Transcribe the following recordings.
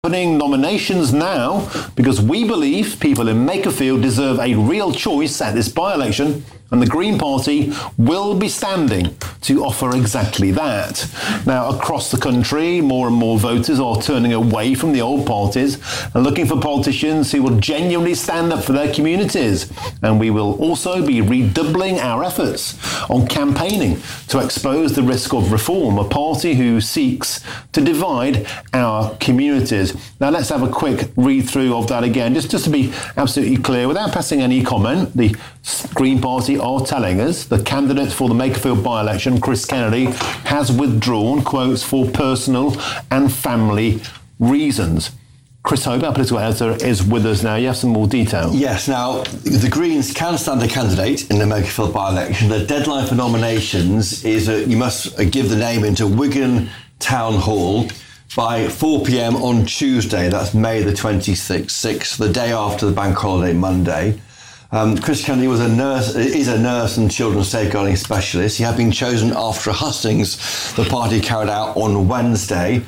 opening nominations now because we believe people in Makerfield deserve a real choice at this by-election, and the Green Party will be standing to offer exactly that. Now, across the country, more and more voters are turning away from the old parties and looking for politicians who will genuinely stand up for their communities. And we will also be redoubling our efforts on campaigning to expose the risk of Reform, a party who seeks to divide our communities. Now, let's have a quick read-through of that again, just to be absolutely clear, without passing any comment. The Green Party are telling us the candidate for the Makerfield by-election, Chris Kennedy, has withdrawn, quotes, for personal and family reasons. Chris Hope, our political editor, is with us now. You have some more detail. Yes, now, the Greens can stand a candidate in the Makerfield by-election. The deadline for nominations is you must give the name into Wigan Town Hall by 4 p.m. on Tuesday. That's May the 26th, the day after the bank holiday Monday. Chris Kennedy is a nurse and children's safeguarding specialist. He had been chosen after a hustings the party carried out on Wednesday.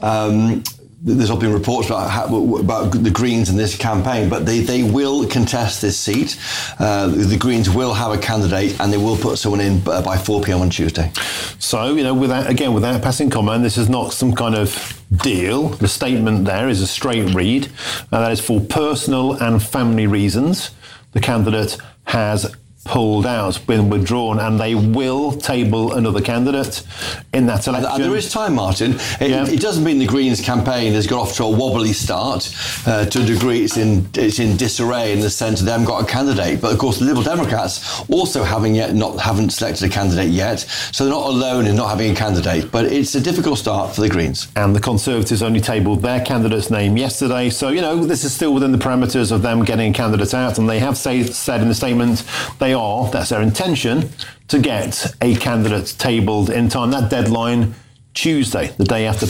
There's not been reports about the Greens in this campaign, but they will contest this seat. The Greens will have a candidate, and they will put someone in by 4 p.m. on Tuesday. So, without passing comment, this is not some kind of deal. The statement there is a straight read. That is for personal and family reasons. The candidate has pulled out, been withdrawn, and they will table another candidate in that election. And there is time, Martin. It doesn't mean the Greens campaign has got off to a wobbly start. To a degree, it's in disarray in the sense that they haven't got a candidate. But of course, the Liberal Democrats also haven't selected a candidate yet, so they're not alone in not having a candidate. But it's a difficult start for the Greens. And the Conservatives only tabled their candidate's name yesterday, so this is still within the parameters of them getting a candidate out. And they have said in the statement that's their intention, to get a candidate tabled in time. That deadline, Tuesday, the day after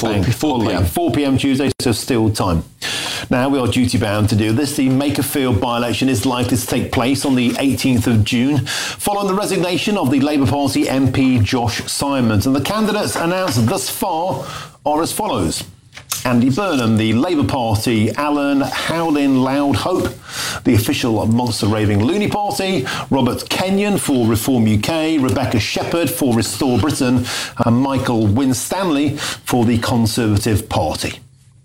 4 p.m. Tuesday, so still time. Now, we are duty-bound to do this. The Makerfield by-election is likely to take place on the 18th of June, following the resignation of the Labour Party MP Josh Simons. And the candidates announced thus far are as follows. Andy Burnham, the Labour Party; Alan Howlin Loud Hope, the official Monster Raving Loony Party; Robert Kenyon for Reform UK; Rebecca Shepherd for Restore Britain; and Michael Winstanley for the Conservative Party.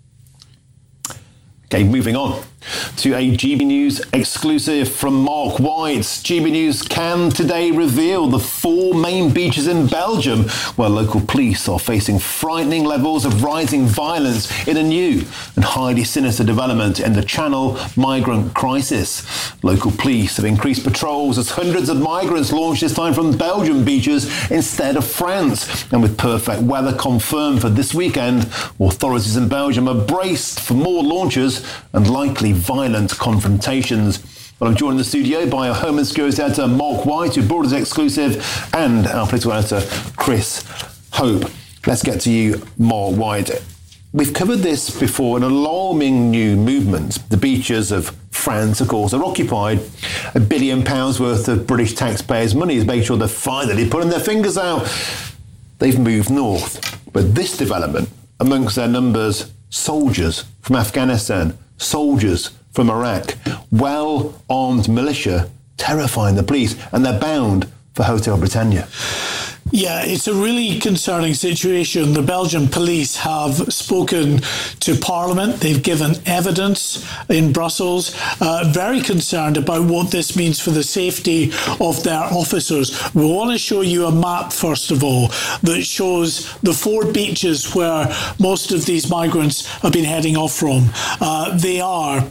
Okay, moving on to a GB News exclusive from Mark White. GB News can today reveal the 4 main beaches in Belgium where local police are facing frightening levels of rising violence in a new and highly sinister development in the Channel migrant crisis. Local police have increased patrols as hundreds of migrants launch this time from Belgian beaches instead of France. And with perfect weather confirmed for this weekend, authorities in Belgium are braced for more launches and likely violent confrontations. Well, I'm joined in the studio by our Home and Security editor, Mark White, who brought us exclusive, and our political editor, Chris Hope. Let's get to you, Mark White. We've covered this before, an alarming new movement. The beaches of France, of course, are occupied. £1 billion worth of British taxpayers' money is making sure they're finally putting their fingers out. They've moved north. But this development, amongst their numbers, soldiers from Afghanistan, soldiers from Iraq, well-armed militia terrifying the police, and they're bound for Hotel Britannia. Yeah, it's a really concerning situation. The Belgian police have spoken to Parliament. They've given evidence in Brussels, very concerned about what this means for the safety of their officers. We want to show you a map, first of all, that shows the 4 beaches where most of these migrants have been heading off from. They are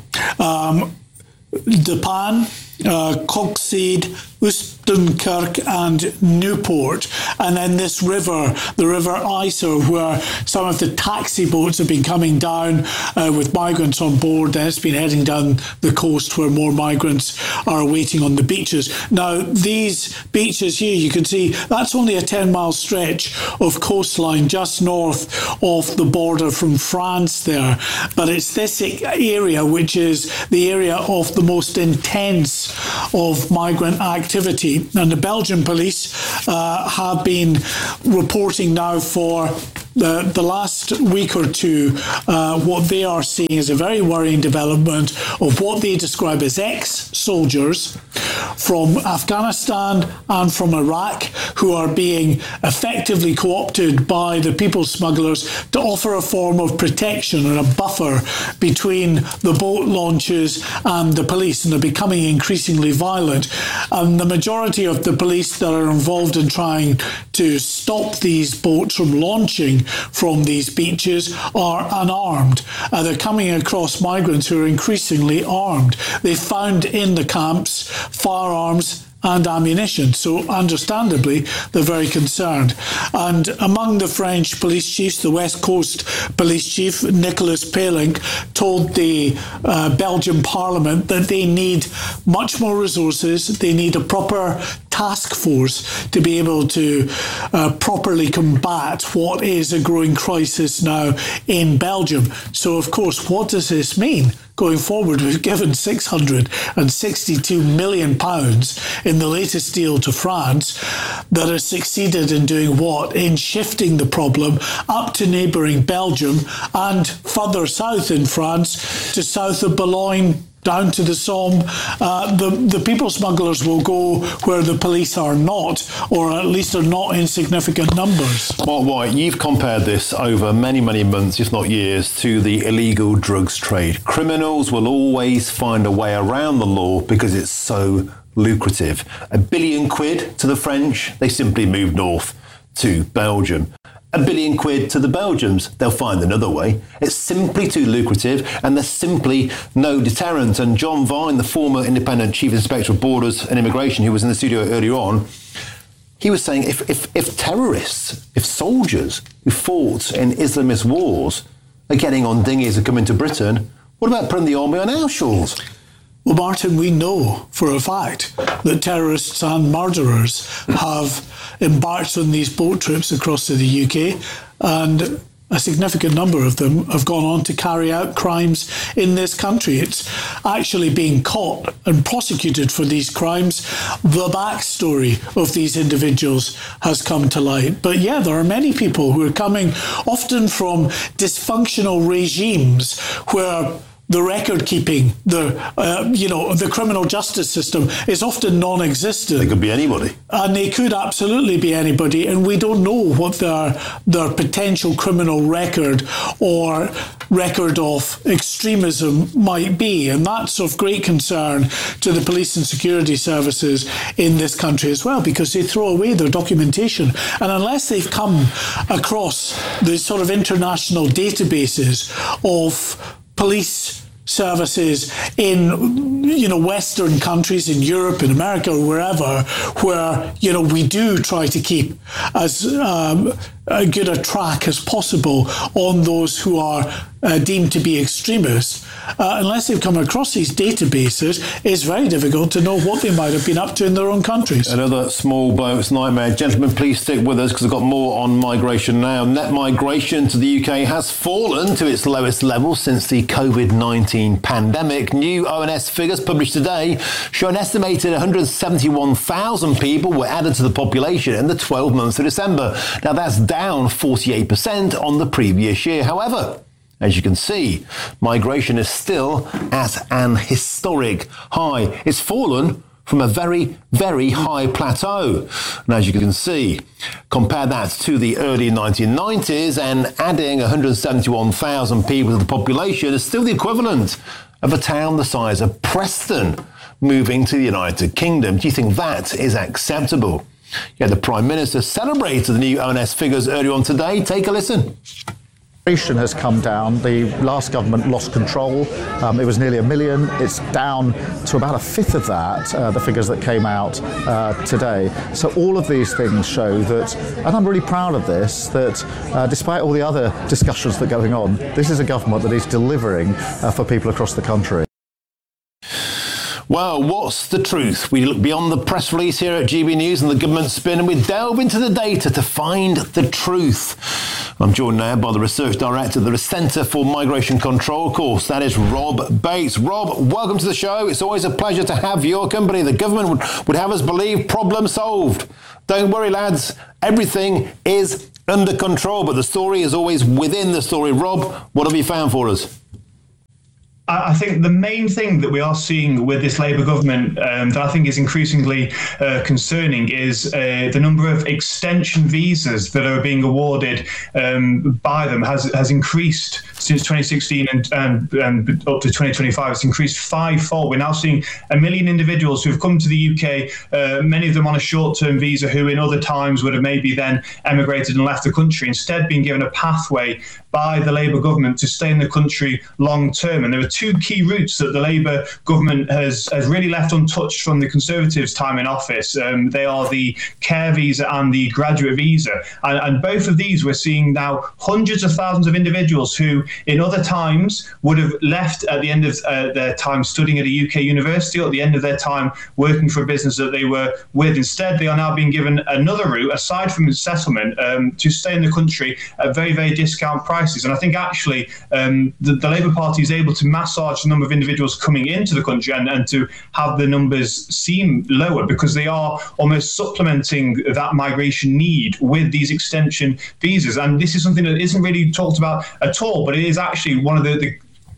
De Pan, Coxeed, Oostenkirk and Newport, and then this river, the River Iser, where some of the taxi boats have been coming down with migrants on board, and it's been heading down the coast where more migrants are waiting on the beaches. Now, these beaches here, you can see that's only a 10-mile stretch of coastline just north of the border from France there, but it's this area which is the area of the most intense of migrant activity. And the Belgian police have been reporting now for the last week or two, what they are seeing is a very worrying development of what they describe as ex-soldiers from Afghanistan and from Iraq who are being effectively co-opted by the people smugglers to offer a form of protection and a buffer between the boat launches and the police, and they're becoming increasingly violent. And the majority of the police that are involved in trying to stop these boats from launching from these beaches are unarmed. They're coming across migrants who are increasingly armed. They found in the camps firearms and ammunition. So understandably, they're very concerned. And among the French police chiefs, the West Coast police chief, Nicolas Pelink, told the Belgian parliament that they need much more resources. They need a proper task force to be able to properly combat what is a growing crisis now in Belgium. So, of course, what does this mean? Going forward, we've given £662 million in the latest deal to France that has succeeded in doing what? In shifting the problem up to neighbouring Belgium and further south in France to south of Boulogne, down to the Somme. The people smugglers will go where the police are not, or at least are not in significant numbers. Mark White, you've compared this over many, many months, if not years, to the illegal drugs trade. Criminals will always find a way around the law because it's so lucrative. £1 billion to the French, they simply move north to Belgium. £1 billion to the Belgians, they'll find another way. It's simply too lucrative and there's simply no deterrent. And John Vine, the former independent chief inspector of borders and immigration, who was in the studio earlier on, he was saying if terrorists, if soldiers who fought in Islamist wars are getting on dinghies and coming to Britain, what about putting the army on our shores? Well, Martin, we know for a fact that terrorists and murderers have embarked on these boat trips across to the UK, and a significant number of them have gone on to carry out crimes in this country. It's actually being caught and prosecuted for these crimes. The backstory of these individuals has come to light. But yeah, there are many people who are coming often from dysfunctional regimes where the record keeping, the criminal justice system is often non-existent. They could be anybody. And they could absolutely be anybody. And we don't know what their potential criminal record or record of extremism might be. And that's of great concern to the police and security services in this country as well, because they throw away their documentation. And unless they've come across the sort of international databases of police services in, Western countries, in Europe, in America, or wherever, where, we do try to keep as good a track as possible on those who are deemed to be extremists. Unless they've come across these databases, it's very difficult to know what they might have been up to in their own countries. Another small bloke's nightmare. Gentlemen, please stick with us because I've got more on migration now. Net migration to the UK has fallen to its lowest level since the COVID-19 pandemic. New ONS figures published today show an estimated 171,000 people were added to the population in the 12 months of December. Now, that's down 48% on the previous year. However, as you can see, migration is still at an historic high. It's fallen from a very, very high plateau. And as you can see, compare that to the early 1990s, and adding 171,000 people to the population is still the equivalent of a town the size of Preston moving to the United Kingdom. Do you think that is acceptable? Yeah, the Prime Minister celebrated the new ONS figures earlier on today. Take a listen. Migration has come down. The last government lost control. It was nearly 1 million. It's down to about a fifth of that, the figures that came out today. So all of these things show that, and I'm really proud of this, that despite all the other discussions that are going on, this is a government that is delivering for people across the country. Well, what's the truth? We look beyond the press release here at GB News and the government spin, and we delve into the data to find the truth. I'm joined now by the Research Director of the Centre for Migration Control, of course. That is Rob Bates. Rob, welcome to the show. It's always a pleasure to have your company. The government would have us believe problem solved. Don't worry, lads. Everything is under control, but the story is always within the story. Rob, what have you found for us? I think the main thing that we are seeing with this Labour government that I think is increasingly concerning is the number of extension visas that are being awarded by them has increased since 2016 and up to 2025. It's increased fivefold. We're now seeing 1 million individuals who have come to the UK, many of them on a short-term visa, who in other times would have maybe then emigrated and left the country, instead being given a pathway by the Labour government to stay in the country long term. And there are two key routes that the Labour government has really left untouched from the Conservatives' time in office. They are the care visa and the graduate visa. And both of these, we're seeing now hundreds of thousands of individuals who in other times would have left at the end of their time studying at a UK university, or at the end of their time working for a business that they were with. Instead, they are now being given another route, aside from settlement, to stay in the country at very, very discount prices. And I think actually the Labour Party is able to massage the number of individuals coming into the country and to have the numbers seem lower, because they are almost supplementing that migration need with these extension visas. And this is something that isn't really talked about at all, but it is actually one of the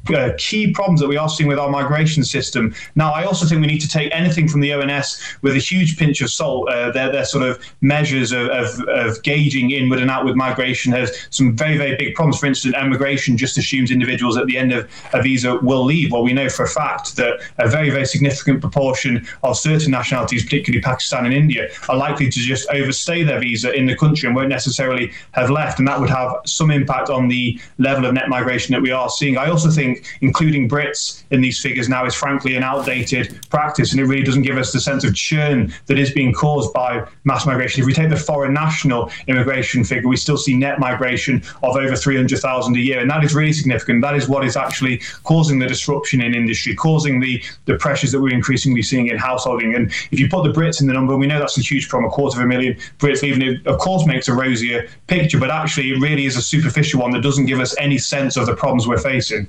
key problems that we are seeing with our migration system. Now, I also think we need to take anything from the ONS with a huge pinch of salt. Their sort of measures of gauging inward and outward migration has some very, very big problems. For instance, emigration just assumes individuals at the end of a visa will leave. Well, we know for a fact that a very, very significant proportion of certain nationalities, particularly Pakistan and India, are likely to just overstay their visa in the country and won't necessarily have left. And that would have some impact on the level of net migration that we are seeing. I also think including Brits in these figures now is frankly an outdated practice, and it really doesn't give us the sense of churn that is being caused by mass migration. If we take the foreign national immigration figure, we still see net migration of over 300,000 a year, and that is really significant. That is what is actually causing the disruption in industry, causing the pressures that we're increasingly seeing in householding. And if you put the Brits in the number, we know that's a huge problem. 250,000 Brits leaving, it of course makes a rosier picture, but actually it really is a superficial one that doesn't give us any sense of the problems we're facing.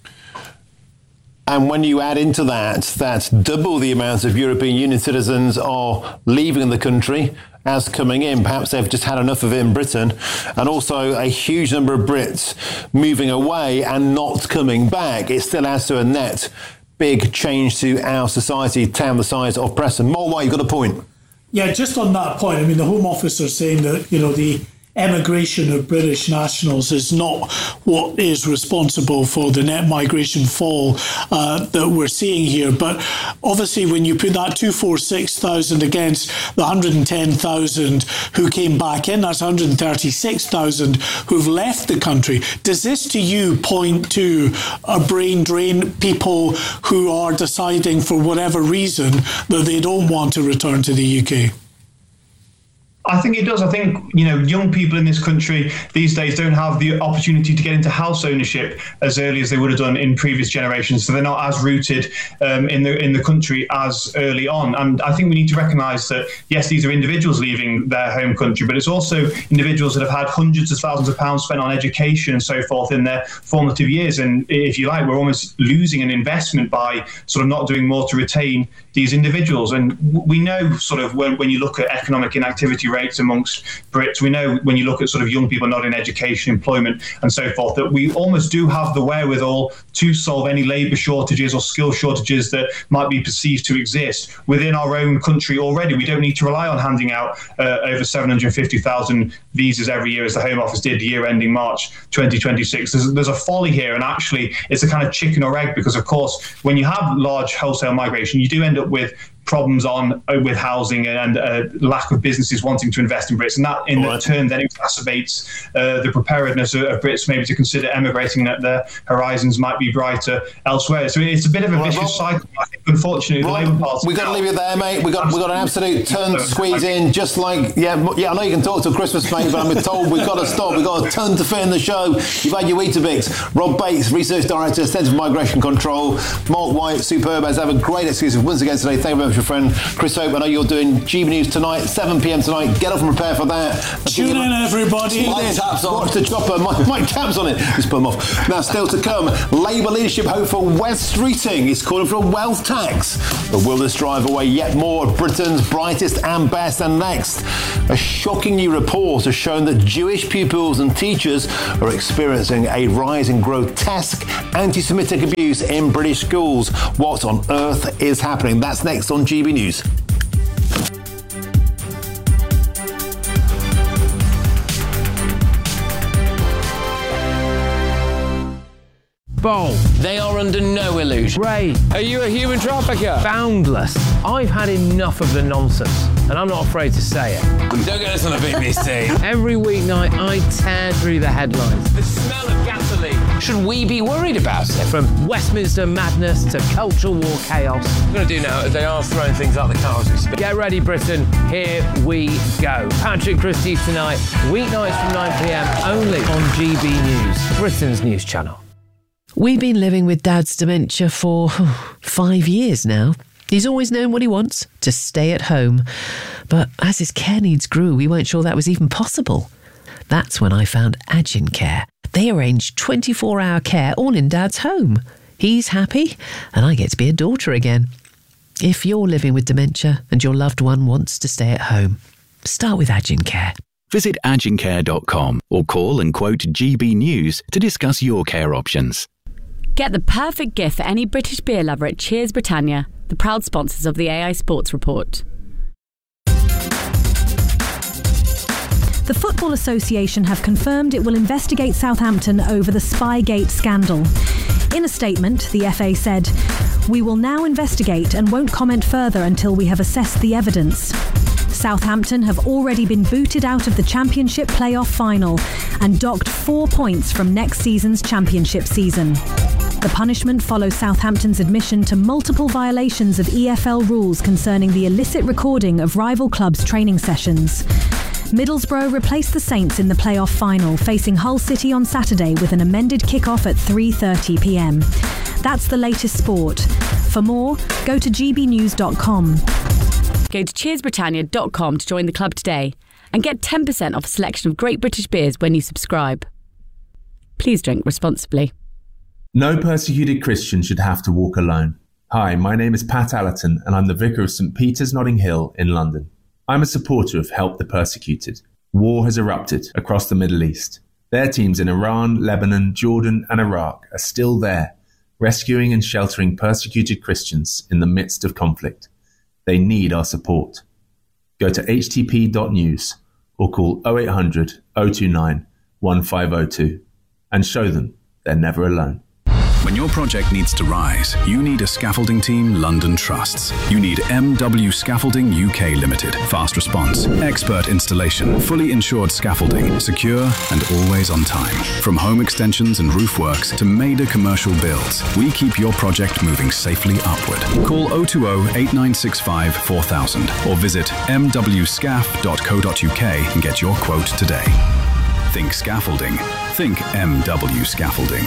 And when you add into that, that's double the amount of European Union citizens are leaving the country as coming in. Perhaps they've just had enough of it in Britain. And also a huge number of Brits moving away and not coming back. It still adds to a net big change to our society, town the size of Preston. Mark White, you've got a point. Yeah, just on that point, I mean, the Home Office are saying that, the emigration of British nationals is not what is responsible for the net migration fall that we're seeing here. But obviously, when you put that 246,000 against the 110,000 who came back in, that's 136,000 who've left the country. Does this, to you, point to a brain drain, people who are deciding for whatever reason that they don't want to return to the UK? I think it does. I think, young people in this country these days don't have the opportunity to get into house ownership as early as they would have done in previous generations. So they're not as rooted in the country as early on. And I think we need to recognise that, yes, these are individuals leaving their home country, but it's also individuals that have had hundreds of thousands of pounds spent on education and so forth in their formative years. And if you like, we're almost losing an investment by sort of not doing more to retain these individuals. And we know sort of when you look at economic inactivity rates amongst Brits, we know when you look at sort of young people not in education, employment and so forth, that we almost do have the wherewithal to solve any labour shortages or skill shortages that might be perceived to exist within our own country already. We don't need to rely on handing out over 750,000 visas every year as the Home Office did year ending March 2026. There's a folly here, and actually it's a kind of chicken or egg, because of course when you have large wholesale migration, you do end up with problems with housing and lack of businesses wanting to invest in Brits, and that in turn then exacerbates the preparedness of Brits maybe to consider emigrating, that their horizons might be brighter elsewhere. So it's a bit of a vicious cycle. I think, unfortunately, the Labour Party. We've got to leave it there, mate. We've got an absolute ton to squeeze in, just like I know you can talk till Christmas, mate, but I'm told we've got to stop. We've got a ton to fit in the show. You've had your Weetabix. Rob Bates, Research Director, Centre for Migration Control. Mark White, superb, as ever, great exclusive once again today. Thank you very much my friend Chris Hope. I know you're doing GB News tonight, 7 p.m. tonight. Get up and prepare for that. Tune in, everybody. Mike Taps on. Watch the chopper. Mike Taps on it. Just put them off. Now, still to come, Labour leadership hope for West Streeting is calling for a wealth tax. But will this drive away yet more of Britain's brightest and best? And next, a shocking new report has shown that Jewish pupils and teachers are experiencing a rise in grotesque anti-Semitic abuse in British schools. What on earth is happening? That's next on GB News. Bold. They are under no illusion. Ray. Are you a human trafficker? Boundless. I've had enough of the nonsense, and I'm not afraid to say it. Don't get us on a BBC. Every weeknight, I tear through the headlines. The smell of gasoline. Should we be worried about it? From Westminster madness to cultural war chaos. What I'm going to do now is they are throwing things out the car as we speak. Get ready, Britain. Here we go. Patrick Christie's tonight, weeknights from 9 p.m, only on GB News, Britain's news channel. We've been living with Dad's dementia for 5 years now. He's always known what he wants, to stay at home. But as his care needs grew, we weren't sure that was even possible. That's when I found Agin Care. They arrange 24-hour care all in Dad's home. He's happy, and I get to be a daughter again. If you're living with dementia and your loved one wants to stay at home, start with Agin Care. Visit agincare.com or call and quote GB News to discuss your care options. Get the perfect gift for any British beer lover at Cheers Britannia, the proud sponsors of the AI Sports Report. The Football Association have confirmed it will investigate Southampton over the Spygate scandal. In a statement, the FA said, "We will now investigate and won't comment further until we have assessed the evidence." Southampton have already been booted out of the Championship playoff final and docked 4 points from next season's Championship season. The punishment follows Southampton's admission to multiple violations of EFL rules concerning the illicit recording of rival clubs' training sessions. Middlesbrough replaced the Saints in the playoff final, facing Hull City on Saturday with an amended kick-off at 3:30 p.m. That's the latest sport. For more, go to gbnews.com. Go to cheersbritannia.com to join the club today and get 10% off a selection of great British beers when you subscribe. Please drink responsibly. No persecuted Christian should have to walk alone. Hi, my name is Pat Allerton and I'm the Vicar of St Peter's Notting Hill in London. I'm a supporter of Help the Persecuted. War has erupted across the Middle East. Their teams in Iran, Lebanon, Jordan and Iraq are still there, rescuing and sheltering persecuted Christians in the midst of conflict. They need our support. Go to htp.news or call 0800 029 1502 and show them they're never alone. When your project needs to rise, you need a scaffolding team London trusts. You need MW Scaffolding UK Limited. Fast response, expert installation, fully insured scaffolding, secure and always on time. From home extensions and roof works to major commercial builds, we keep your project moving safely upward. Call 020 8965 4000 or visit mwscaf.co.uk and get your quote today. Think scaffolding. Think MW Scaffolding.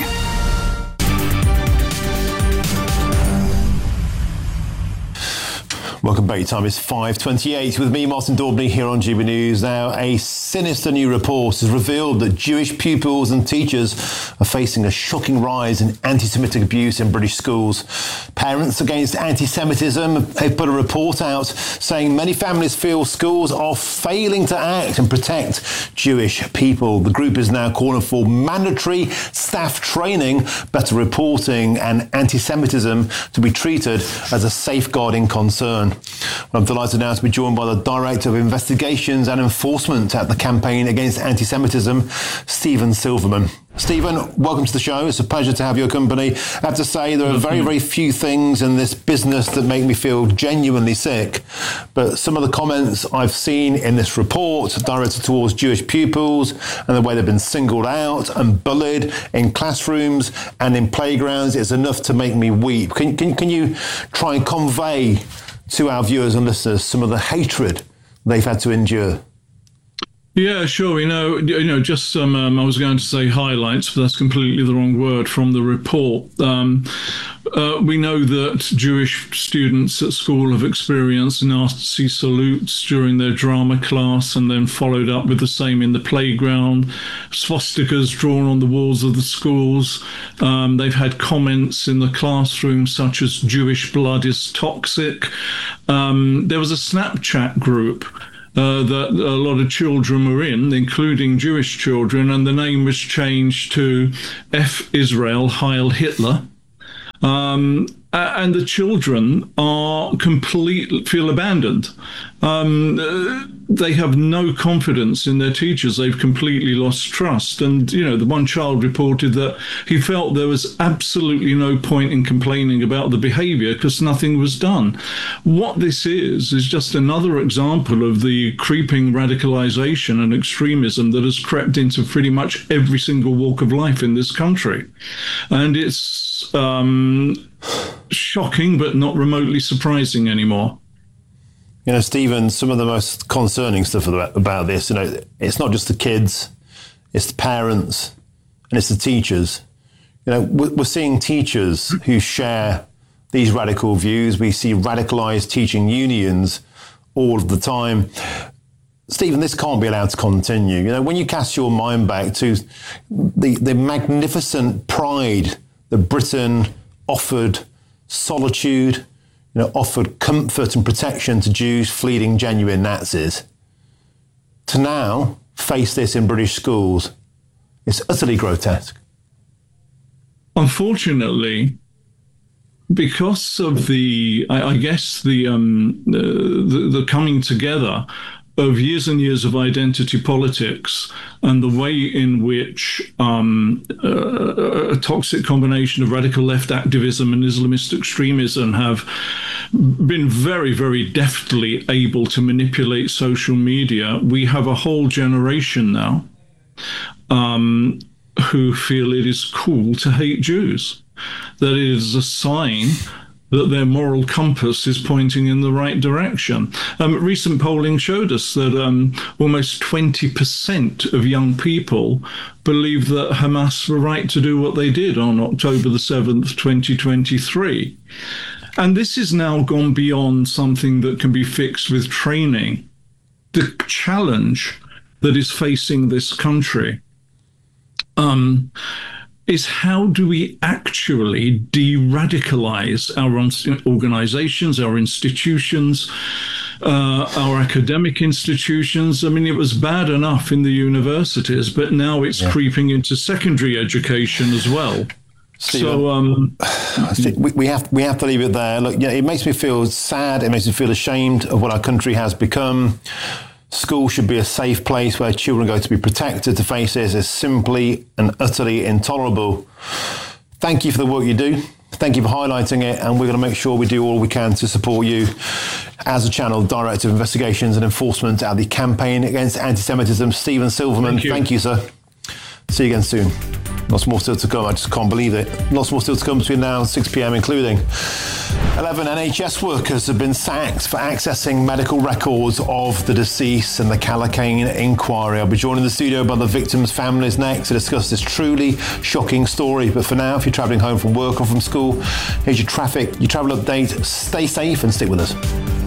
Welcome back. Time is 5:28 with me, Martin Daubney, here on GB News. Now, a sinister new report has revealed that Jewish pupils and teachers are facing a shocking rise in anti-Semitic abuse in British schools. Parents Against Anti-Semitism have put a report out saying many families feel schools are failing to act and protect Jewish people. The group is now calling for mandatory staff training, better reporting and anti-Semitism to be treated as a safeguarding concern. I'm delighted now to be joined by the Director of Investigations and Enforcement at the Campaign Against Anti-Semitism, Stephen Silverman. Stephen, welcome to the show. It's a pleasure to have your company. I have to say there are very, very few things in this business that make me feel genuinely sick. But some of the comments I've seen in this report directed towards Jewish pupils and the way they've been singled out and bullied in classrooms and in playgrounds is enough to make me weep. Can you try and convey to our viewers and listeners some of the hatred they've had to endure? Yeah, sure. Just some, I was going to say highlights, but that's completely the wrong word from the report. we know that Jewish students at school have experienced Nazi salutes during their drama class and then followed up with the same in the playground. Swastikas drawn on the walls of the schools. They've had comments in the classroom such as Jewish blood is toxic. There was a Snapchat group that a lot of children were in, including Jewish children, and the name was changed to F Israel, Heil Hitler. And the children feel abandoned. They have no confidence in their teachers. They've completely lost trust. And, the one child reported that he felt there was absolutely no point in complaining about the behavior because nothing was done. What this is just another example of the creeping radicalization and extremism that has crept into pretty much every single walk of life in this country. And it's shocking, but not remotely surprising anymore. Stephen, some of the most concerning stuff about this, it's not just the kids, it's the parents, and it's the teachers. We're seeing teachers who share these radical views. We see radicalized teaching unions all of the time. Stephen, this can't be allowed to continue. When you cast your mind back to the magnificent pride that Britain offered solitude, offered comfort and protection to Jews fleeing genuine Nazis, to now face this in British schools, it's utterly grotesque. Unfortunately, because of the coming together of years and years of identity politics and the way in which a toxic combination of radical left activism and Islamist extremism have been very, very deftly able to manipulate social media, we have a whole generation now who feel it is cool to hate Jews, that it is a sign that their moral compass is pointing in the right direction. Recent polling showed us that almost 20% of young people believe that Hamas were right to do what they did on October the 7th, 2023. And this has now gone beyond something that can be fixed with training. The challenge that is facing this country is how do we actually de-radicalize our organizations, our institutions, our academic institutions. I mean, it was bad enough in the universities, but now it's creeping into secondary education as well. Stephen, so we have to leave it there. Look, it makes me feel sad. It makes me feel ashamed of what our country has become. School should be a safe place where children go to be protected. To face this is simply and utterly intolerable. Thank you for the work you do. Thank you for highlighting it, and we're going to make sure we do all we can to support you as a channel director of investigations and enforcement at the Campaign Against Anti-Semitism. Stephen Silverman, thank you, sir. See you again soon. Lots more still to come. I just can't believe it. Lots more still to come between now and 6 p.m, including 11 NHS workers have been sacked for accessing medical records of the deceased in the Callacane inquiry. I'll be joined in the studio by the victims' families next to discuss this truly shocking story. But for now, if you're travelling home from work or from school, here's your travel update. Stay safe and stick with us.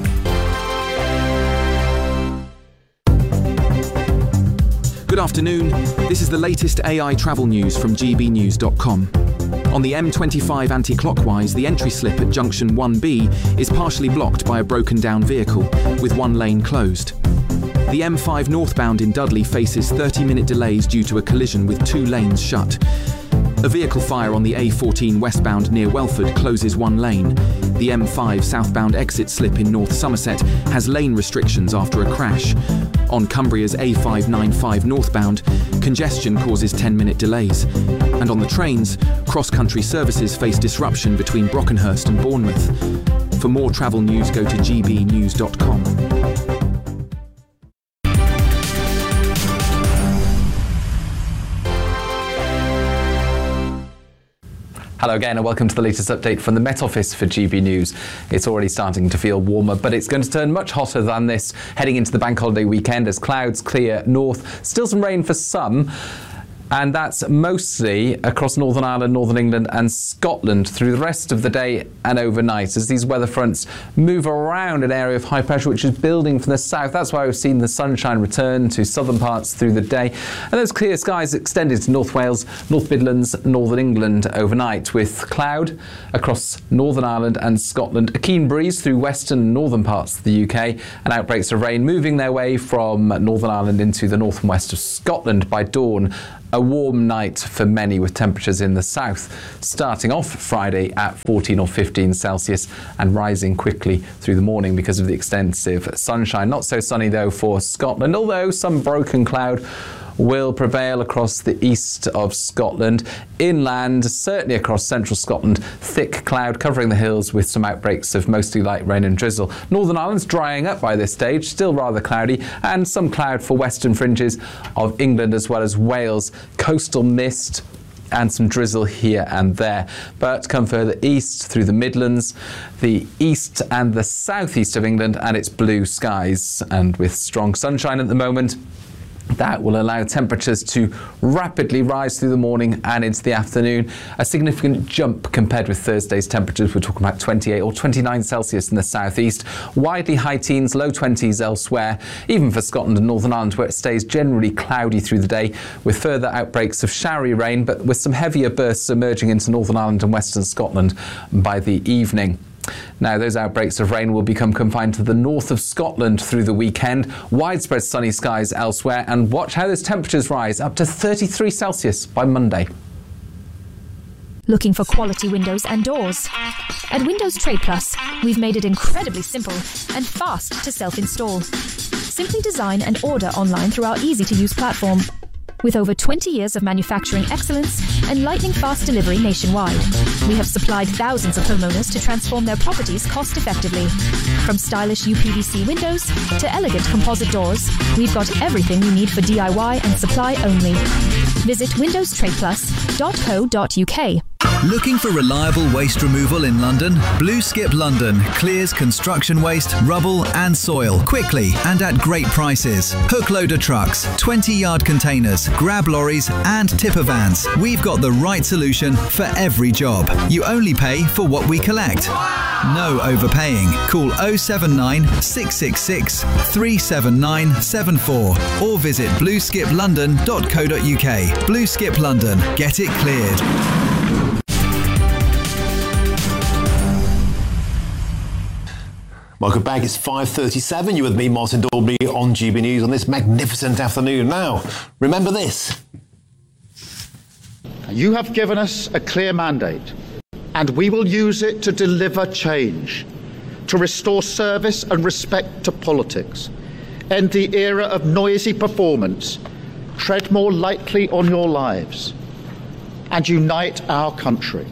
Good afternoon. This is the latest AI travel news from gbnews.com. On the M25 anti-clockwise, the entry slip at junction 1B is partially blocked by a broken down vehicle, with one lane closed. The M5 northbound in Dudley faces 30-minute delays due to a collision with two lanes shut. A vehicle fire on the A14 westbound near Welford closes one lane. The M5 southbound exit slip in North Somerset has lane restrictions after a crash. On Cumbria's A595 northbound, congestion causes 10-minute delays. And on the trains, cross-country services face disruption between Brockenhurst and Bournemouth. For more travel news, go to gbnews.com. Hello again and welcome to the latest update from the Met Office for GB News. It's already starting to feel warmer, but it's going to turn much hotter than this heading into the bank holiday weekend as clouds clear north. Still some rain for some. And that's mostly across Northern Ireland, Northern England and Scotland through the rest of the day and overnight as these weather fronts move around an area of high pressure which is building from the south. That's why we've seen the sunshine return to southern parts through the day. And those clear skies extended to North Wales, North Midlands, Northern England overnight, with cloud across Northern Ireland and Scotland, a keen breeze through western and northern parts of the UK, and outbreaks of rain moving their way from Northern Ireland into the north and west of Scotland by dawn. A warm night for many, with temperatures in the south starting off Friday at 14 or 15 Celsius and rising quickly through the morning because of the extensive sunshine. Not so sunny though for Scotland, although some broken cloud will prevail across the east of Scotland. Inland, certainly across central Scotland, thick cloud covering the hills with some outbreaks of mostly light rain and drizzle. Northern Ireland's drying up by this stage, still rather cloudy, and some cloud for western fringes of England as well as Wales. Coastal mist and some drizzle here and there. But come further east through the Midlands, the east and the southeast of England, and it's blue skies. And with strong sunshine at the moment, that will allow temperatures to rapidly rise through the morning and into the afternoon. A significant jump compared with Thursday's temperatures. We're talking about 28 or 29 Celsius in the southeast. Widely high teens, low 20s elsewhere, even for Scotland and Northern Ireland, where it stays generally cloudy through the day, with further outbreaks of showery rain, but with some heavier bursts emerging into Northern Ireland and western Scotland by the evening. Now, those outbreaks of rain will become confined to the north of Scotland through the weekend. Widespread sunny skies elsewhere, and watch how those temperatures rise up to 33 Celsius by Monday. Looking for quality windows and doors? At Windows Trade Plus, we've made it incredibly simple and fast to self-install. Simply design and order online through our easy-to-use platform. With over 20 years of manufacturing excellence and lightning-fast delivery nationwide, we have supplied thousands of homeowners to transform their properties cost-effectively. From stylish UPVC windows to elegant composite doors, we've got everything you need for DIY and supply only. Visit windowstradeplus.co.uk. Looking for reliable waste removal in London? Blue Skip London clears construction waste, rubble and soil quickly and at great prices. Hook loader trucks, 20-yard containers, grab lorries and tipper vans. We've got the right solution for every job. You only pay for what we collect. No overpaying. Call 079 666 37974 or visit blueskiplondon.co.uk. Blue Skip London. Get it cleared. Welcome back. It's 5:37. You're with me, Martin Dalby, on GB News on this magnificent afternoon. Now, remember this. You have given us a clear mandate, and we will use it to deliver change, to restore service and respect to politics, end the era of noisy performance, tread more lightly on your lives, and unite our country.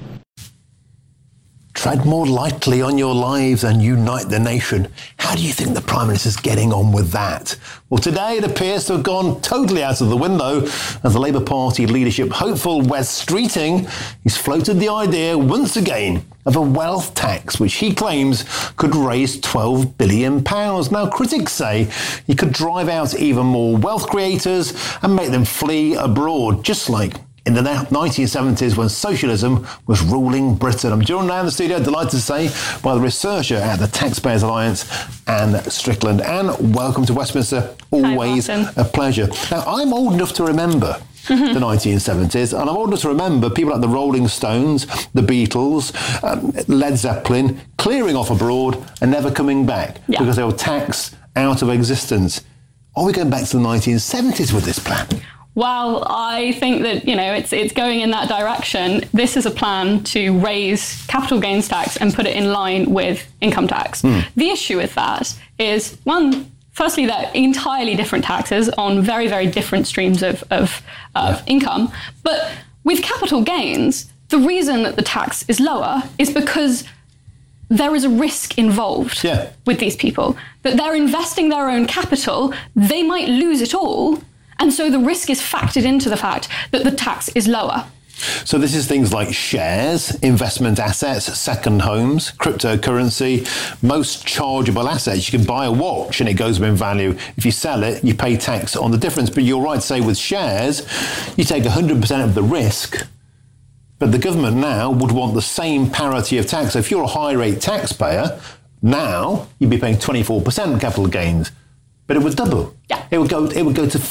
Tread more lightly on your lives and unite the nation. How do you think the Prime Minister's getting on with that? Well, today it appears to have gone totally out of the window as the Labour Party leadership hopeful Wes Streeting has floated the idea once again of a wealth tax, which he claims could raise £12 billion. Now, critics say he could drive out even more wealth creators and make them flee abroad, just like in the 1970s when socialism was ruling Britain. I'm joined now in the studio, delighted to say, by the researcher at the Taxpayers Alliance, Anne Strickland. Anne, welcome to Westminster. Always a pleasure. Now, I'm old enough to remember the 1970s, and I'm old enough to remember people like the Rolling Stones, the Beatles, Led Zeppelin, clearing off abroad and never coming back because they were taxed out of existence. Are we going back to the 1970s with this plan? Well, I think that, it's going in that direction. This is a plan to raise capital gains tax and put it in line with income tax. The issue with that is, firstly, they're entirely different taxes on very, very different streams of income. But with capital gains, the reason that the tax is lower is because there is a risk involved with these people. That they're investing their own capital, they might lose it all. And so the risk is factored into the fact that the tax is lower. So this is things like shares, investment assets, second homes, cryptocurrency, most chargeable assets. You can buy a watch and it goes up in value. If you sell it, you pay tax on the difference. But you're right to say with shares, you take 100% of the risk. But the government now would want the same parity of tax. So if you're a high rate taxpayer, now you'd be paying 24% capital gains. But it would double. Yeah. It would go to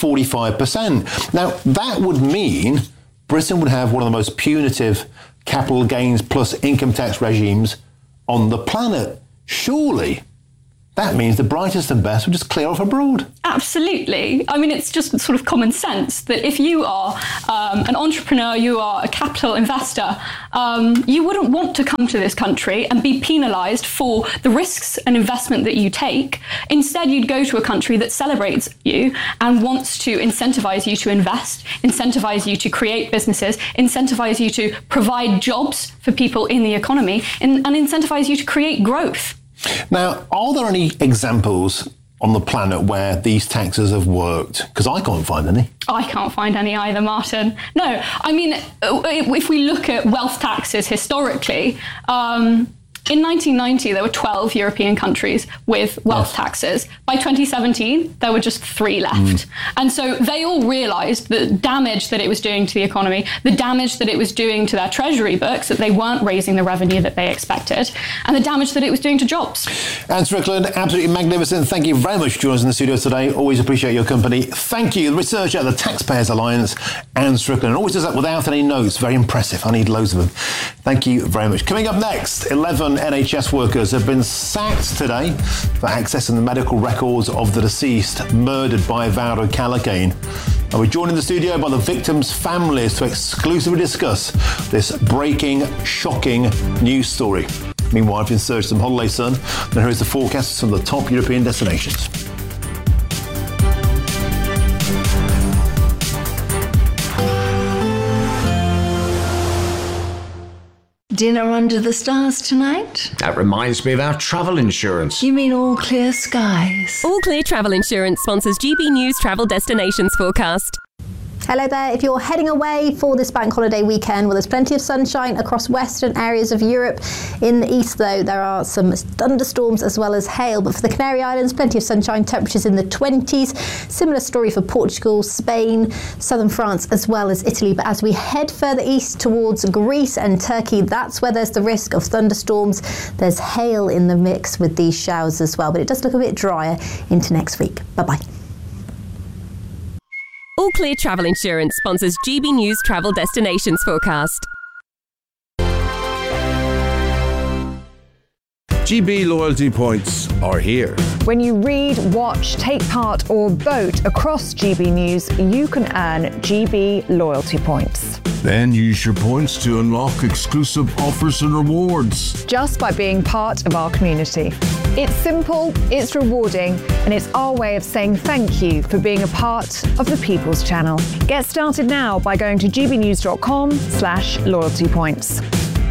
45%. Now that would mean Britain would have one of the most punitive capital gains plus income tax regimes on the planet. Surely that means the brightest and best would just clear off abroad. Absolutely. I mean, it's just sort of common sense that if you are an entrepreneur, you are a capital investor, you wouldn't want to come to this country and be penalised for the risks and investment that you take. Instead, you'd go to a country that celebrates you and wants to incentivise you to invest, incentivise you to create businesses, incentivise you to provide jobs for people in the economy, and incentivise you to create growth. Now, are there any examples on the planet where these taxes have worked? Because I can't find any. I can't find any either, Martin. No, I mean, if we look at wealth taxes historically, in 1990, there were 12 European countries with wealth taxes. By 2017, there were just 3 left. And so they all realised the damage that it was doing to the economy, the damage that it was doing to their treasury books, that they weren't raising the revenue that they expected, and the damage that it was doing to jobs. Anne Strickland, absolutely magnificent. Thank you very much for joining us in the studio today. Always appreciate your company. Thank you. The researcher at the Taxpayers Alliance, Anne Strickland. Always does that without any notes. Very impressive. I need loads of them. Thank you very much. Coming up next, 11 NHS workers have been sacked today for accessing the medical records of the deceased murdered by Vauro Kalakain. And we're joined in the studio by the victims' families to exclusively discuss this breaking, shocking news story. Meanwhile, I've been searching some holiday sun, and here is the forecast from the top European destinations. Dinner under the stars tonight? That reminds me of our travel insurance. You mean All Clear Skies? All Clear Travel Insurance sponsors GB News Travel Destinations Forecast. Hello there. If you're heading away for this bank holiday weekend, well, there's plenty of sunshine across western areas of Europe. In the east, though, there are some thunderstorms as well as hail. But for the Canary Islands, plenty of sunshine, temperatures in the 20s. Similar story for Portugal, Spain, southern France, as well as Italy. But as we head further east towards Greece and Turkey, that's where there's the risk of thunderstorms. There's hail in the mix with these showers as well. But it does look a bit drier into next week. Bye-bye. All Clear Travel Insurance sponsors GB News Travel Destinations Forecast. GB loyalty points are here. When you read, watch, take part or vote across GB News, you can earn GB loyalty points. Then use your points to unlock exclusive offers and rewards. Just by being part of our community. It's simple, it's rewarding, and it's our way of saying thank you for being a part of the People's Channel. Get started now by going to gbnews.com/loyalty points.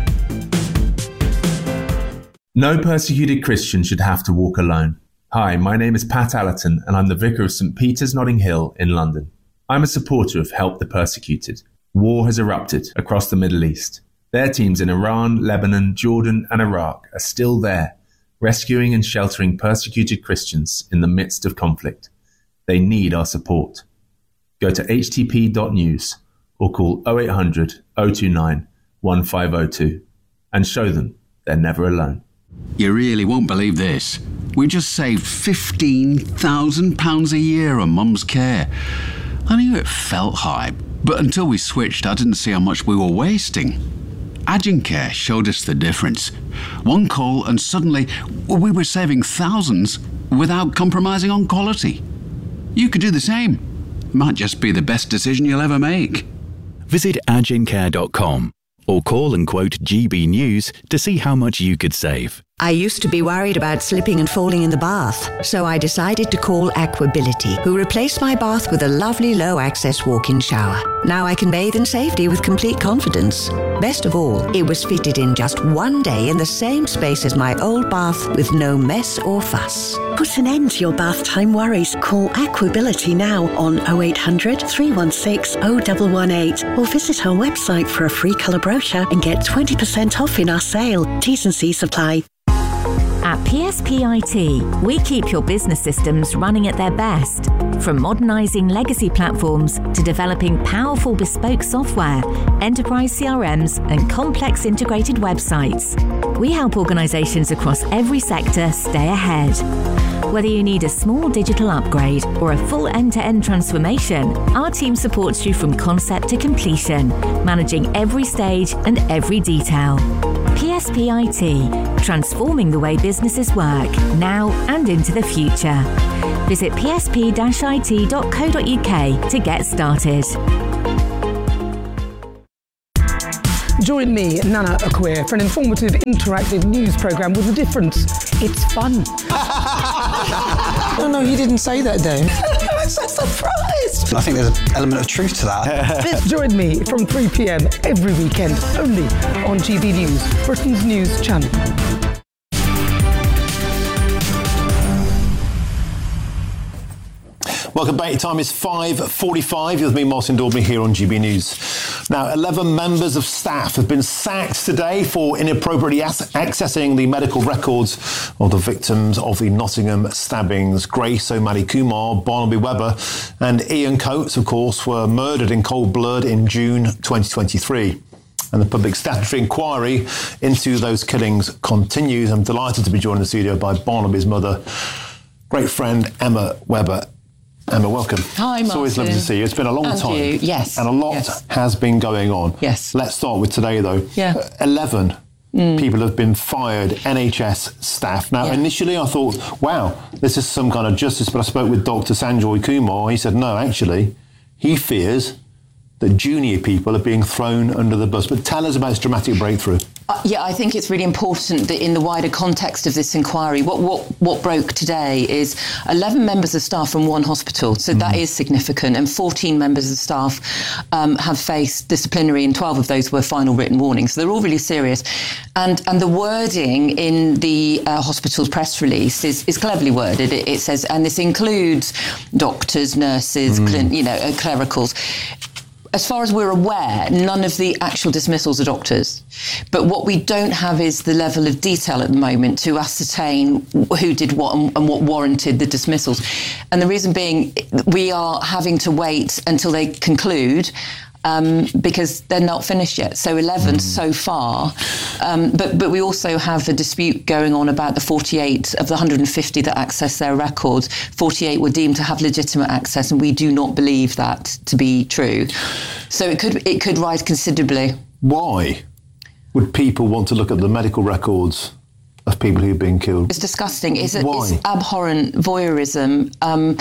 No persecuted Christian should have to walk alone. Hi, my name is Pat Allerton, and I'm the Vicar of St. Peter's, Notting Hill in London. I'm a supporter of Help the Persecuted. War has erupted across the Middle East. Their teams in Iran, Lebanon, Jordan and Iraq are still there, rescuing and sheltering persecuted Christians in the midst of conflict. They need our support. Go to htp.news or call 0800 029 1502 and show them they're never alone. You really won't believe this. We just saved £15,000 a year on Mum's care. I knew it felt high, but until we switched, I didn't see how much we were wasting. Agencare showed us the difference. One call and suddenly we were saving thousands without compromising on quality. You could do the same. Might just be the best decision you'll ever make. Visit agencare.com or call and quote GB News to see how much you could save. I used to be worried about slipping and falling in the bath, so I decided to call Aquability, who replaced my bath with a lovely low-access walk-in shower. Now I can bathe in safety with complete confidence. Best of all, it was fitted in just one day in the same space as my old bath with no mess or fuss. Put an end to your bath time worries. Call Aquability now on 0800 316 0118 or visit our website for a free colour brochure and get 20% off in our sale. T's and C's apply. At PSP IT, we keep your business systems running at their best. From modernising legacy platforms to developing powerful bespoke software, enterprise CRMs and complex integrated websites, we help organisations across every sector stay ahead. Whether you need a small digital upgrade or a full end-to-end transformation, our team supports you from concept to completion, managing every stage and every detail. PSP IT, transforming the way businesses work, now and into the future. Visit psp-it.co.uk to get started. Join me, Nana Akweer, for an informative, interactive news programme with a difference. It's fun. No, you didn't say that, Dave. I'm so surprised. I think there's an element of truth to that. Join me from 3 p.m. every weekend, only on GB News, Britain's news channel. Welcome back. Time is 5:45. You're with me, Martin Daubney, here on GB News. Now, 11 members of staff have been sacked today for inappropriately accessing the medical records of the victims of the Nottingham stabbings. Grace O'Malley Kumar, Barnaby Webber and Ian Coates, of course, were murdered in cold blood in June 2023. And the public statutory inquiry into those killings continues. I'm delighted to be joined in the studio by Barnaby's mother, great friend Emma Webber. Emma, welcome. Hi, Martin. It's always lovely to see you. It's been a long time. You. Yes. And a lot has been going on. Yes. Let's start with today, though. Yeah. 11 people have been fired, NHS staff. Now, initially I thought, wow, this is some kind of justice, but I spoke with Dr. Sanjoy Kumar. He said, no, actually, he fears that junior people are being thrown under the bus. But tell us about this dramatic breakthrough. Yeah, I think it's really important that in the wider context of this inquiry, what broke today is 11 members of staff from one hospital, so that is significant, and 14 members of staff have faced disciplinary, and 12 of those were final written warnings. So they're all really serious. And the wording in the hospital's press release is cleverly worded. It says, and this includes doctors, nurses, clericals. As far as we're aware, none of the actual dismissals are doctors. But what we don't have is the level of detail at the moment to ascertain who did what and what warranted the dismissals. And the reason being, we are having to wait until they conclude because they're not finished yet. So 11 so far. But we also have a dispute going on about the 48 of the 150 that access their records. 48 were deemed to have legitimate access, and we do not believe that to be true. So it could rise considerably. Why would people want to look at the medical records of people who've been killed? It's disgusting. It's abhorrent voyeurism.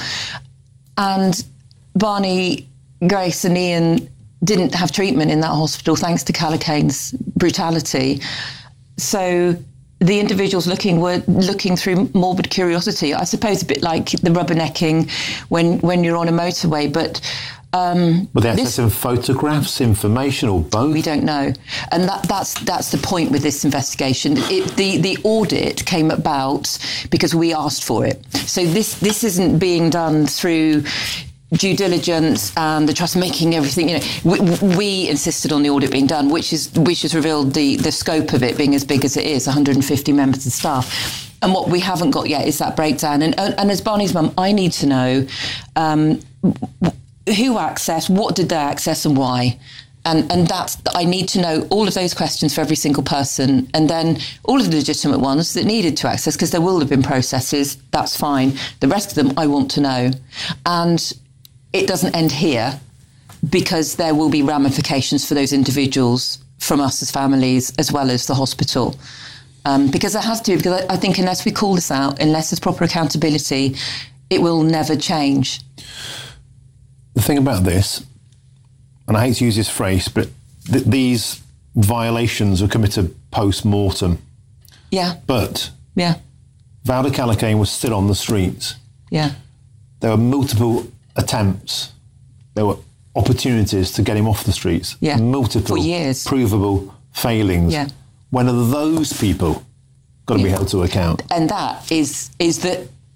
And Barney, Grace and Ian didn't have treatment in that hospital thanks to Callaghan's brutality. So the individuals were looking through morbid curiosity. I suppose a bit like the rubbernecking when you're on a motorway, but were they accessing photographs, information, or both? We don't know, and that's the point with this investigation. The audit came about because we asked for it. So this isn't being done through due diligence and the trust making everything. We insisted on the audit being done, which has revealed the scope of it being as big as it is, 150 members of staff. And what we haven't got yet is that breakdown. And as Barney's mum, I need to know who accessed, what did they access, and why. And I need to know all of those questions for every single person, and then all of the legitimate ones that needed to access, because there will have been processes. That's fine. The rest of them, I want to know. And it doesn't end here, because there will be ramifications for those individuals from us as families as well as the hospital. Because there has to be, because I think unless we call this out, unless there's proper accountability, it will never change. The thing about this, and I hate to use this phrase, but these violations are committed post-mortem. Yeah. But Valda Callaghan was still on the streets. Yeah. There were multiple attempts. There were opportunities to get him off the streets. Yeah. Multiple for years. Provable failings. Yeah. When are those people got to be held to account? And that is that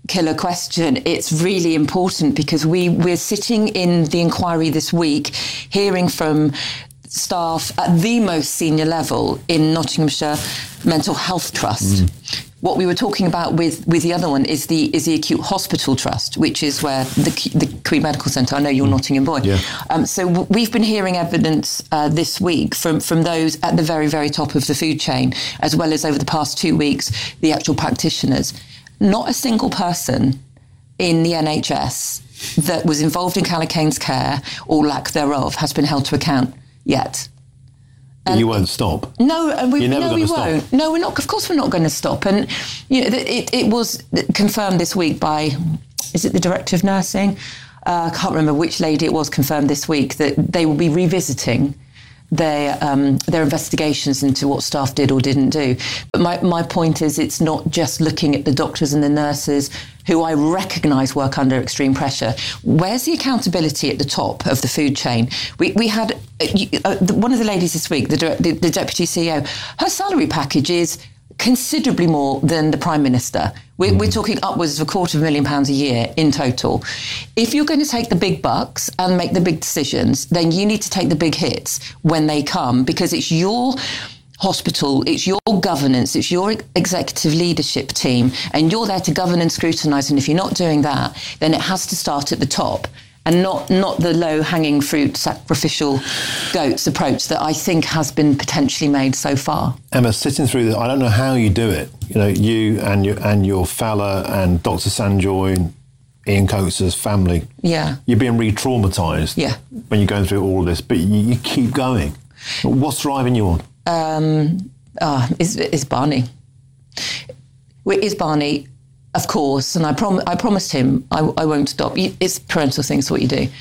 killer question. It's really important because we're sitting in the inquiry this week hearing from staff at the most senior level in Nottinghamshire Mental Health Trust. What we were talking about with the other one is the Acute Hospital Trust, which is where the Queen Medical Centre, I know you're Nottingham boy. Yeah. So we've been hearing evidence this week from those at the very, very top of the food chain, as well as over the past 2 weeks, the actual practitioners. Not a single person in the NHS that was involved in Callaghan's care, or lack thereof, has been held to account yet. And you won't stop. No, and we won't. Stop. No, we're not. Of course, we're not going to stop. And it was confirmed this week by, is it the Director of Nursing? I can't remember which lady it was, confirmed this week that they will be revisiting their investigations into what staff did or didn't do. But my point is, it's not just looking at the doctors and the nurses who I recognise work under extreme pressure. Where's the accountability at the top of the food chain? We had one of the ladies this week, the Deputy CEO, her salary package is considerably more than the Prime Minister. We're talking upwards of £250,000 a year in total. If you're going to take the big bucks and make the big decisions, then you need to take the big hits when they come, because it's your hospital, it's your governance, it's your executive leadership team, and you're there to govern and scrutinise. And if you're not doing that, then it has to start at the top, and not the low-hanging fruit, sacrificial goats approach that I think has been potentially made so far. Emma, sitting through this, I don't know how you do it. You and your fella and Dr. Sanjoy, Ian Coates' family. Yeah. You're being re-traumatised. Yeah. When you're going through all of this, but you keep going. What's driving you on? Is Barney. Is Barney. Of course, and I promised him I won't stop. It's parental things, what you do.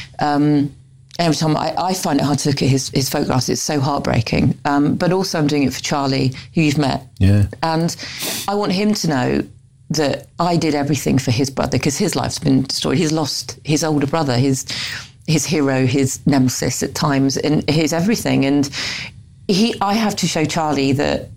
Every time I find it hard to look at his photographs, it's so heartbreaking. But also I'm doing it for Charlie, who you've met. Yeah. And I want him to know that I did everything for his brother, because his life's been destroyed. He's lost his older brother, his hero, his nemesis at times, and his everything. And I have to show Charlie that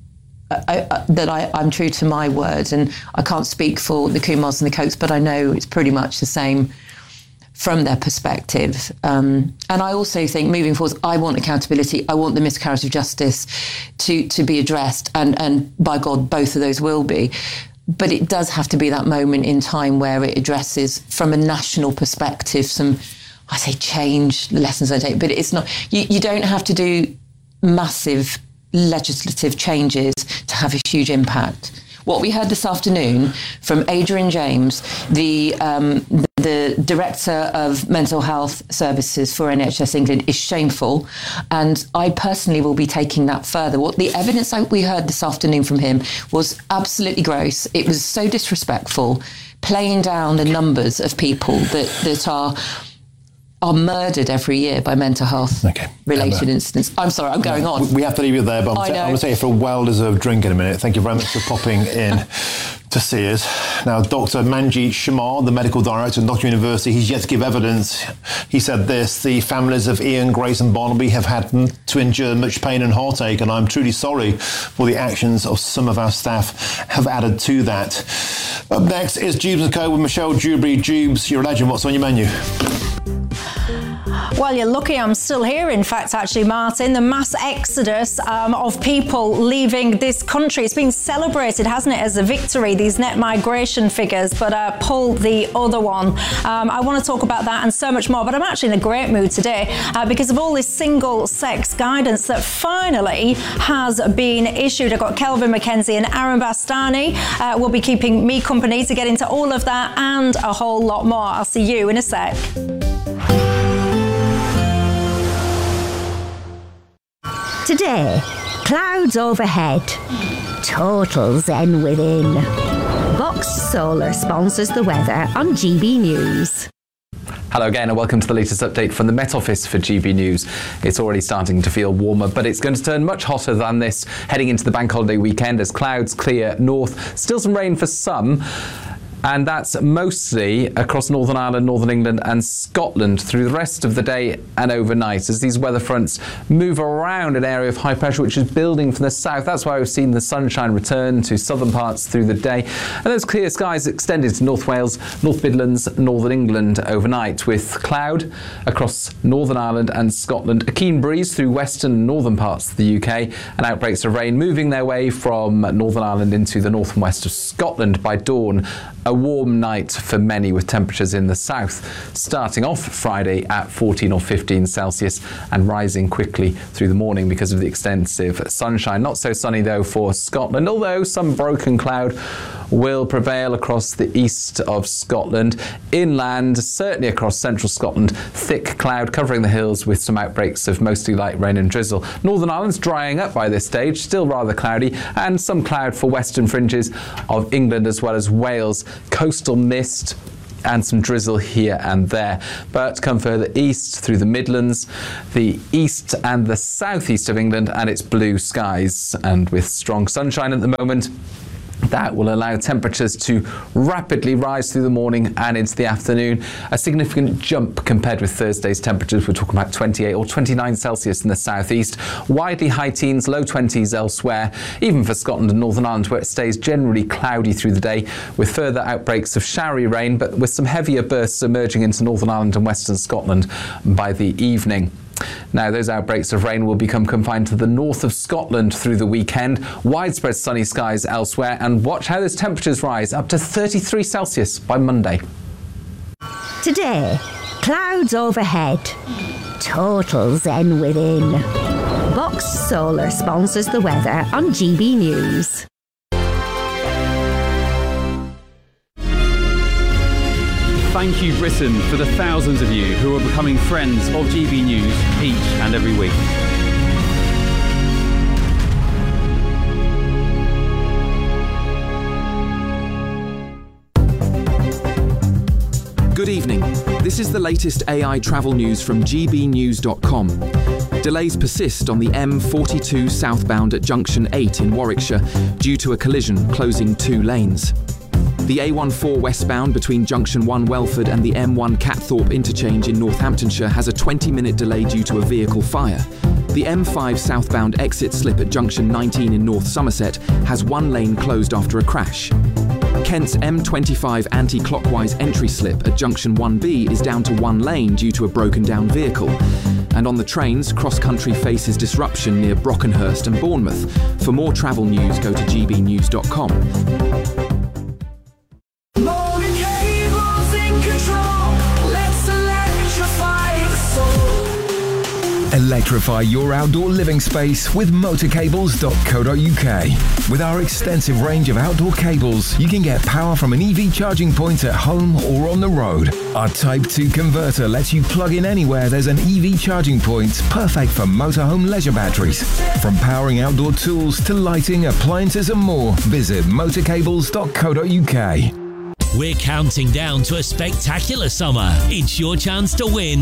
I'm true to my word, and I can't speak for the Kumars and the Coates, but I know it's pretty much the same from their perspective. And I also think moving forward, I want accountability. I want the miscarriage of justice to be addressed, and by God, both of those will be. But it does have to be that moment in time where it addresses, from a national perspective, some, I say, change, lessons I take, but it's not, you don't have to do massive legislative changes to have a huge impact. What we heard this afternoon from Adrian James, the Director of Mental Health Services for NHS England, is shameful, and I personally will be taking that further. What the evidence we heard this afternoon from him was absolutely gross. It was so disrespectful, playing down the numbers of people that are murdered every year by mental health related incidents. I'm sorry, I'm going on. We have to leave it there, but I'm going to take you for a well-deserved drink in a minute. Thank you very much for popping in to see us. Now, Dr. Manjeet Sharma, the medical director of Nottingham University, he's yet to give evidence. He said this: the families of Ian, Grace and Barnaby have had to endure much pain and heartache, and I'm truly sorry for the actions of some of our staff have added to that. Up next is Jubes & Co with Michelle Dewberry. Jubes, you're a legend. What's on your menu? Well, you're lucky I'm still here, in fact, actually, Martin. The mass exodus of people leaving this country. It's been celebrated, hasn't it, as a victory, these net migration figures, but pull the other one. I want to talk about that and so much more, but I'm actually in a great mood today because of all this single-sex guidance that finally has been issued. I've got Kelvin McKenzie and Aaron Bastani will be keeping me company to get into all of that and a whole lot more. I'll see you in a sec. Today, clouds overhead, total zen within. Vox Solar sponsors the weather on GB News. Hello again and welcome to the latest update from the Met Office for GB News. It's already starting to feel warmer, but it's going to turn much hotter than this heading into the bank holiday weekend as clouds clear north. Still some rain for some. And that's mostly across Northern Ireland, Northern England and Scotland through the rest of the day and overnight as these weather fronts move around an area of high pressure which is building from the south. That's why we've seen the sunshine return to southern parts through the day. And those clear skies extended to North Wales, North Midlands, Northern England overnight, with cloud across Northern Ireland and Scotland, a keen breeze through western and northern parts of the UK, and outbreaks of rain moving their way from Northern Ireland into the north and west of Scotland by dawn. A warm night for many, with temperatures in the south starting off Friday at 14 or 15 Celsius and rising quickly through the morning because of the extensive sunshine. Not so sunny though for Scotland, although some broken cloud will prevail across the east of Scotland. Inland, certainly across central Scotland, thick cloud covering the hills with some outbreaks of mostly light rain and drizzle. Northern Ireland's drying up by this stage, still rather cloudy, and some cloud for western fringes of England as well as Wales. Coastal mist and some drizzle here and there. But come further east through the Midlands, the east and the southeast of England, and it's blue skies. And with strong sunshine at the moment, that will allow temperatures to rapidly rise through the morning and into the afternoon. A significant jump compared with Thursday's temperatures. We're talking about 28 or 29 Celsius in the southeast. Widely high teens, low 20s elsewhere, even for Scotland and Northern Ireland, where it stays generally cloudy through the day, with further outbreaks of showery rain, but with some heavier bursts emerging into Northern Ireland and western Scotland by the evening. Now, those outbreaks of rain will become confined to the north of Scotland through the weekend. Widespread sunny skies elsewhere, and watch how those temperatures rise up to 33 Celsius by Monday. Today, clouds overhead. Total zen within. Box Solar sponsors the weather on GB News. Thank you, Britain, for the thousands of you who are becoming friends of GB News each and every week. Good evening. This is the latest AI travel news from gbnews.com. Delays persist on the M42 southbound at Junction 8 in Warwickshire due to a collision closing 2 lanes. The A14 westbound between Junction 1 Welford and the M1 Catthorpe interchange in Northamptonshire has a 20-minute delay due to a vehicle fire. The M5 southbound exit slip at Junction 19 in North Somerset has 1 lane closed after a crash. Kent's M25 anti-clockwise entry slip at Junction 1B is down to 1 lane due to a broken down vehicle. And on the trains, cross-country faces disruption near Brockenhurst and Bournemouth. For more travel news, go to gbnews.com. Electrify your outdoor living space with motorcables.co.uk. With our extensive range of outdoor cables, you can get power from an EV charging point at home or on the road. Our Type 2 converter lets you plug in anywhere there's an EV charging point, perfect for motorhome leisure batteries. From powering outdoor tools to lighting, appliances and more, visit motorcables.co.uk. We're counting down to a spectacular summer. It's your chance to win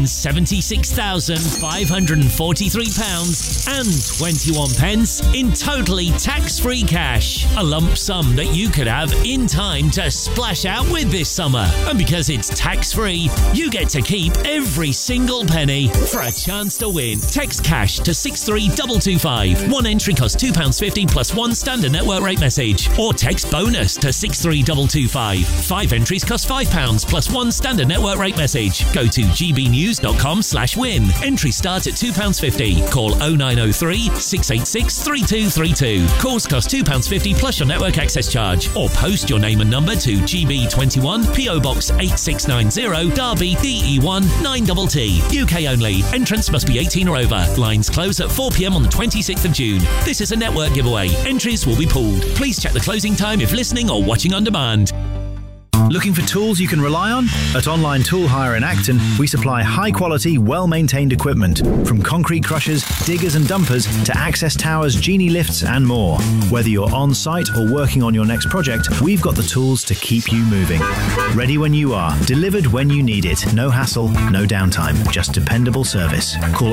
£76,543 and 21 pence in totally tax-free cash. A lump sum that you could have in time to splash out with this summer. And because it's tax-free, you get to keep every single penny. For a chance to win, text cash to 63225. One entry costs £2.50 plus 1 standard network rate message. Or text bonus to 63225. 5 entries cost £5 plus 1 standard network rate message. Go to gbnews.com/win. Entries start at £2.50. Call 0903 686 3232. Calls cost £2.50 plus your network access charge. Or post your name and number to GB21 PO Box 8690 Derby DE1 9TT. UK only. Entrance must be 18 or over. Lines close at 4 p.m. on the 26th of June. This is a network giveaway. Entries will be pooled. Please check the closing time if listening or watching on demand. Looking for tools you can rely on? At Online Tool Hire in Acton, we supply high-quality, well-maintained equipment, from concrete crushers, diggers and dumpers to access towers, genie lifts and more. Whether you're on-site or working on your next project, we've got the tools to keep you moving. Ready when you are, delivered when you need it. No hassle, no downtime, just dependable service. Call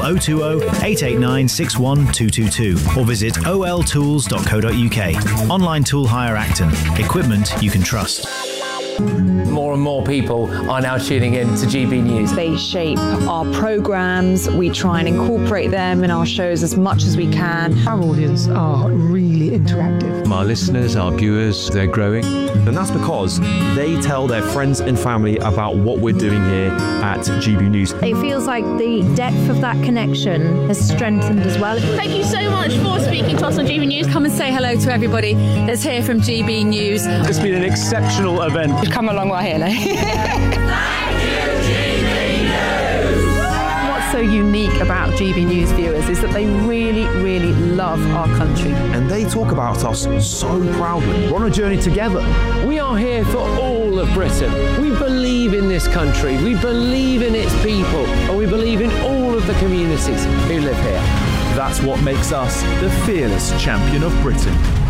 020-889-61222 or visit oltools.co.uk. Online Tool Hire Acton. Equipment you can trust. More and more people are now tuning in to GB News. They shape our programmes. We try and incorporate them in our shows as much as we can. Our audience are really interactive. Our listeners, our viewers, they're growing. And that's because they tell their friends and family about what we're doing here at GB News. It feels like the depth of that connection has strengthened as well. Thank you so much for speaking to us on GB News. Come and say hello to everybody that's here from GB News. It's been an exceptional event. We've come a long way here now. What's so unique about GB News viewers is that they really, really love our country. And they talk about us so proudly. We're on a journey together. We are here for all of Britain. We believe in this country, we believe in its people, and we believe in all of the communities who live here. That's what makes us the fearless champion of Britain.